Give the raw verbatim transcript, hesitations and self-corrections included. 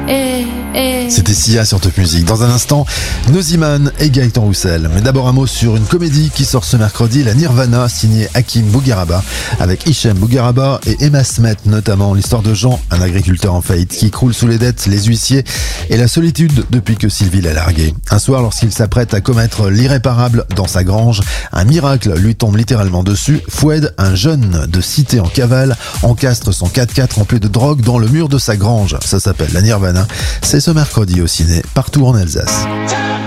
Eh, eh. C'était Sia sur Top Music. Dans un instant, Noziman et Gaëtan Roussel. Mais d'abord un mot sur une comédie qui sort ce mercredi, La Nirvana, signée Hakim Bougueraba, avec Hichem Bougueraba et Emma Smet notamment. L'histoire de Jean, un agriculteur en faillite qui croule sous les dettes, les huissiers et la solitude depuis que Sylvie l'a largué. Un soir, lorsqu'il s'apprête à commettre l'irréparable dans sa grange, un miracle lui tombe littéralement dessus. Foued, un jeune de cité en cavale, encastre son quatre-quatre rempli de drogue dans le mur de sa grange. Ça s'appelle La Nirvana. C'est ce mercredi au ciné, partout en Alsace.